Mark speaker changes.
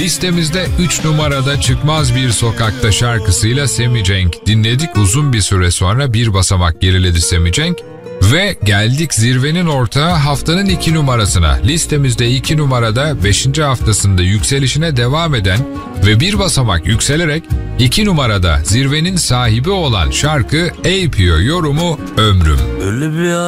Speaker 1: Listemizde 3 numarada Çıkmaz Bir Sokakta şarkısıyla Sammy Cenk dinledik. Uzun bir süre sonra bir basamak geriledi Sammy Cenk. Ve geldik zirvenin ortağı haftanın 2 numarasına. Listemizde 2 numarada 5. haftasında yükselişine devam eden ve bir basamak yükselerek 2 numarada zirvenin sahibi olan şarkı A.P.O. yorumu Ömrüm.
Speaker 2: Öyle bir